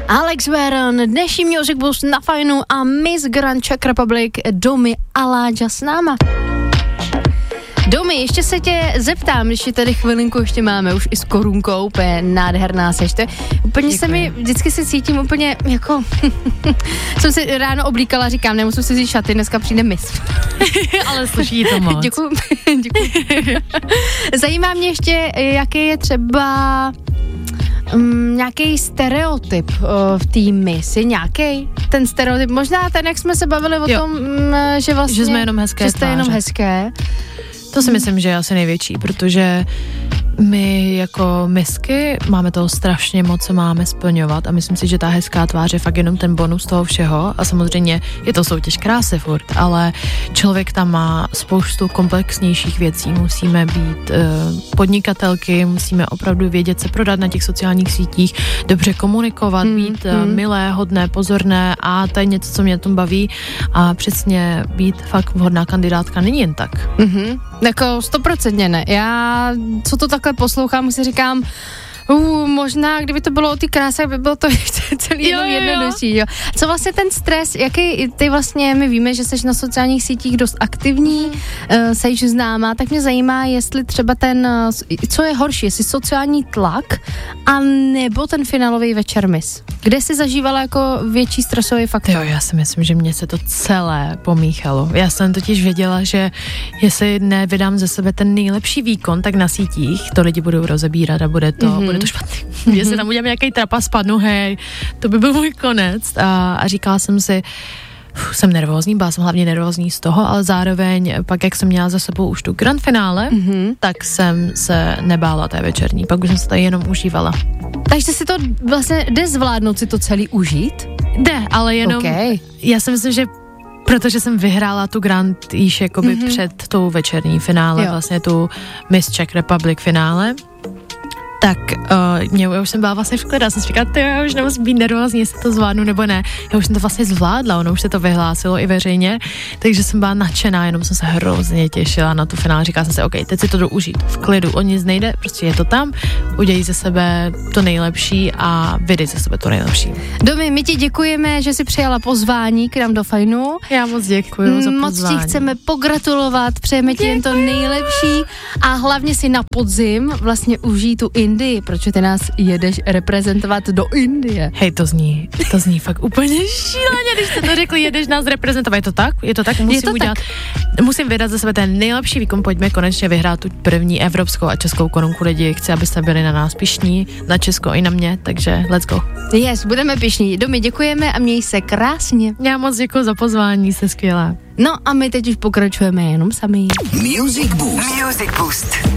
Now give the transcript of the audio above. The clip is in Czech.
Alex Veron, dnešní Music Boost na Fajnu a Miss Grand Czech Republic Domi Aláďa s náma. Domi, ještě se tě zeptám, když je tady chvilinku ještě máme, už i s korunkou, úplně nádherná seš. To je, úplně se mi, vždycky se cítím úplně jako, jsem si ráno oblíkala, říkám, nemusím si vzít šaty, dneska přijde Miss. Ale sluší to moc. Děkuju. Zajímá mě ještě, jaký je třeba nějaký stereotyp v té misi, nějaký ten stereotyp, možná ten, jak jsme se bavili o tom, že vlastně, že jsme jenom hezké, že jste jenom hezké. To si myslím, že je asi největší, protože my jako misky máme toho strašně moc, co máme splňovat a myslím si, že ta hezká tvář je fakt jenom ten bonus toho všeho a samozřejmě je to soutěž krásy furt, ale člověk tam má spoustu komplexnějších věcí, musíme být podnikatelky, musíme opravdu vědět se prodat na těch sociálních sítích, dobře komunikovat, být milé, hodné, pozorné a to je něco, co mě tom baví a přesně být fakt vhodná kandidátka není jen tak. Jako 100% ne. Já, co to takhle poslouchám, si říkám, možná, kdyby to bylo o té kráse, by bylo to celý jenom jednodušší. Jo. Co vlastně ten stres, jaký ty vlastně, my víme, že jsi na sociálních sítích dost aktivní, seš známá, tak mě zajímá, jestli třeba ten, co je horší, jestli sociální tlak, a nebo ten finálový večer Miss. Kde jsi zažívala jako větší stresový faktor? Jo, já si myslím, že mě se to celé pomíchalo. Já jsem totiž věděla, že jestli nevydám ze sebe ten nejlepší výkon, tak na sítích to lidi budou rozebírat a bude to špatný. Jestli tam udělám nějaký trapa, spadnu, hej, to by byl můj konec. A říkala jsem si, jsem nervózní, byla jsem hlavně nervózní z toho, ale zároveň pak, jak jsem měla za sebou už tu grand finále, tak jsem se nebála té večerní, pak už jsem se tady jenom užívala. Takže si to vlastně jde zvládnout si to celý užít? Jde, ale jenom, já si myslím, že protože jsem vyhrála tu grand již jakoby před tou večerní finále, vlastně tu Miss Czech Republic finále, tak já už jsem byla vlastně v klidu, já jsem si říkala, já už nemusím být nervózní, jestli to zvládnu nebo ne. Já už jsem to vlastně zvládla, ono už se to vyhlásilo i veřejně, takže jsem byla nadšená, jenom jsem se hrozně těšila na tu finále. Říkala jsem si, OK, teď si to jdu užít v klidu, o nic nejde, prostě je to tam, udělej ze sebe to nejlepší a vydej ze sebe to nejlepší. Domi, my ti děkujeme, že jsi přijala pozvání k nám do Fajnu. Já moc děkuju za pozvání. Moc ti chceme pogratulovat, přejeme ti jen to nejlepší a hlavně si na podzim vlastně užij tu Indii, protože ty nás jedeš reprezentovat do Indie. Hej, to zní fakt úplně šíleně, když jste to řekli, jedeš nás reprezentovat. Je to tak? Musím vydat za sebe ten nejlepší výkon, pojďme konečně vyhrát tu první evropskou a českou korunku. Lidi, chci, abyste byli na nás pyšní, na Česko i na mě, takže let's go. Yes, budeme pyšní. Domi, děkujeme a měj se krásně. Já moc děkuji za pozvání, jste skvělá. No a my teď už pokračujeme jenom sami. Music Boost.